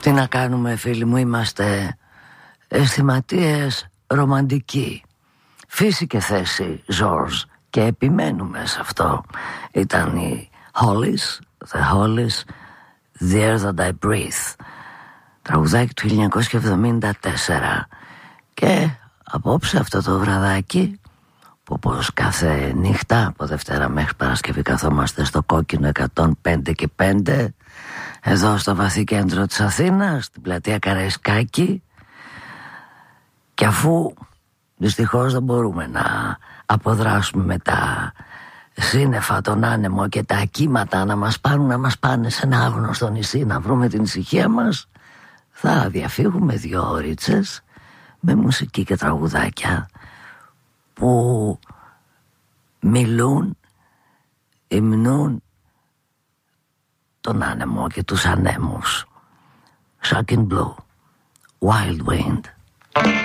Τι να κάνουμε, φίλοι μου, είμαστε αισθηματίες ρομαντικοί. Φύση και θέση, George, και επιμένουμε σε αυτό. Ήταν οι Hollies, The Hollies, The Air That I Breathe, τραγουδάκι του 1974. Και απόψε αυτό το βραδάκι, που όπως κάθε νύχτα από Δευτέρα μέχρι Παρασκευή καθόμαστε στο κόκκινο 105 και 5, εδώ στο βαθύ κέντρο της Αθήνας, στην πλατεία Καραϊσκάκη. Και αφού δυστυχώς δεν μπορούμε να αποδράσουμε με τα σύννεφα, τον άνεμο και τα κύματα να μας πάρουν, να μας πάνε σε ένα άγνωστο νησί να βρούμε την ησυχία μας, θα διαφύγουμε 2 ώριτσες με μουσική και τραγουδάκια που μιλούν, υμνούν τον άνεμο και τους ανέμους. Shocking Blue, Wild Wind.